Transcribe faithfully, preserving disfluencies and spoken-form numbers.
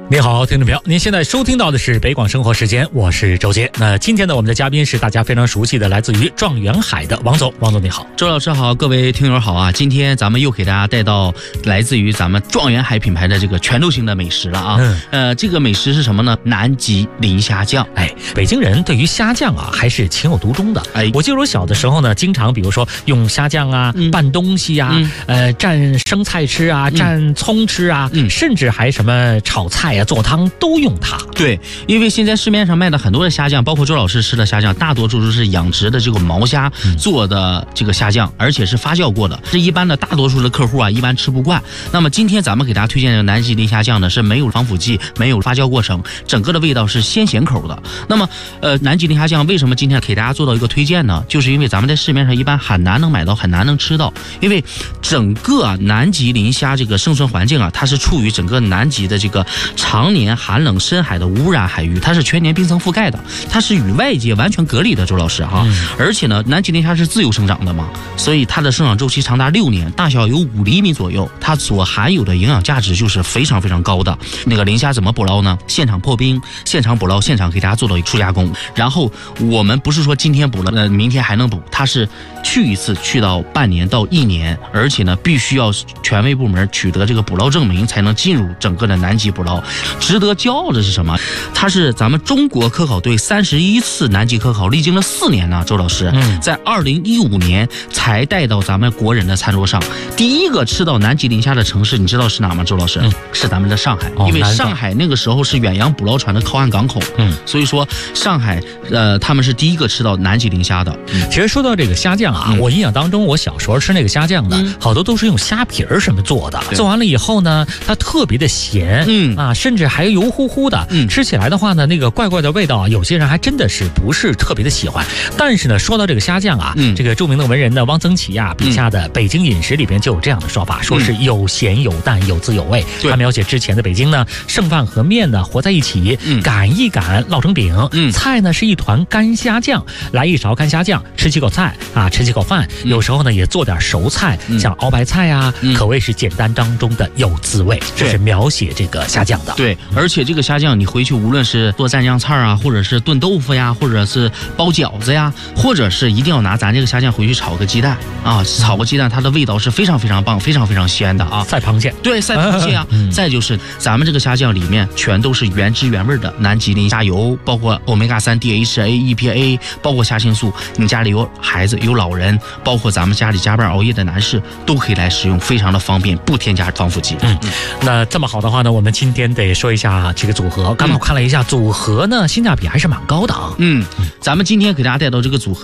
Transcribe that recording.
您好，听众朋友，您现在收听到的是北广生活时间，我是周杰。那今天呢，我们的嘉宾是大家非常熟悉的，来自于状元海的王总。王总你好。 周老师好，各位听友好啊！今天咱们又给大家带到来自于咱们状元海品牌的这个全球性的美食了啊。嗯、呃，这个美食是什么呢？南极磷虾酱。 哎，北京人对于虾酱啊还是情有独钟的。哎，我记得我小的时候呢，经常比如说用虾酱啊、嗯、拌东西啊、嗯、呃蘸生菜吃啊、蘸葱吃啊、嗯，甚至还什么炒菜啊、做汤都用它。 对，因为现在市面上卖的很多的虾酱，包括周老师吃的虾酱，大多数都是养殖的这个毛虾做的这个虾酱，而且是发酵过的。这一般的大多数的客户啊，一般吃不惯。那么今天咱们给大家推荐的南极磷虾酱呢，是没有防腐剂，没有发酵过程，整个的味道是鲜咸口的。那么，呃，南极磷虾酱为什么今天给大家做到一个推荐呢？就是因为咱们在市面上一般很难能买到，很难能吃到，因为整个啊南极磷虾这个生存环境啊，它是处于整个南极的这个常年寒冷深海的污染海域，它是全年冰层覆盖的，它是与外界完全隔离的，周老师哈、嗯。而且呢，南极磷虾是自由生长的嘛，所以它的生长周期长达六年，大小有五厘米左右，它所含有的营养价值就是非常非常高的。那个磷虾怎么捕捞呢？现场破冰，现场捕捞，现场给大家做到初加工。然后我们不是说今天捕了，呃，明天还能捕，它是去一次去到半年到一年，而且呢，必须要权威部门取得这个捕捞证明，才能进入整个的南极捕捞。值得骄傲的是什么？它是咱们中国科考队三十一次南极科考，历经了四年呢。周老师，嗯、在二零一五年才带到咱们国人的餐桌上。第一个吃到南极磷虾的城市，你知道是哪吗？周老师，嗯、是咱们的上海，哦、因为上海那个时候是远洋捕捞船的靠岸港口，嗯，所以说上海，呃，他们是第一个吃到南极磷虾的。 嗯、其实说到这个虾酱啊，嗯、我印象当中，我小时候吃那个虾酱呢，嗯、好多都是用虾皮儿什么做的，做完了以后呢，它特别的咸，嗯啊，甚至还油乎乎的，嗯，吃起来的话呢，那个怪怪的味道啊，有些人还真的是不是特别的喜欢。但是呢，说到这个虾酱啊，嗯，这个著名的文人呢汪曾祺呀笔下的《北京饮食》里边就有这样的说法，说是有咸有淡，有滋有味。他描写之前的北京呢，剩饭和面呢和在一起，嗯、擀一擀烙成饼，嗯，菜呢是一团干虾酱，来一勺干虾酱，吃几口菜啊，吃几口饭，嗯、有时候呢也做点熟菜，嗯、像熬白菜呀、啊，嗯、可谓是简单当中的有滋味。这是描写这个虾酱的。 对，而且这个虾酱你回去无论是做蘸酱菜啊，或者是炖豆腐呀，或者是包饺子呀，或者是一定要拿咱这个虾酱回去炒个鸡蛋啊，炒个鸡蛋，它的味道是非常非常棒，非常非常鲜的啊。 赛螃蟹， 对，赛螃蟹啊。嗯、再就是咱们这个虾酱里面全都是原汁原味的南极磷虾油，包括欧米伽三 D H A E P A， 包括虾青素。你家里有孩子有老人，包括咱们家里加班熬夜的男士，都可以来使用，非常的方便，不添加防腐剂。 嗯，那这么好的话呢，我们今天得说一下这个组合。刚才我看了一下组合呢，性价比还是蛮高的啊。 嗯，咱们今天给大家带到这个组合。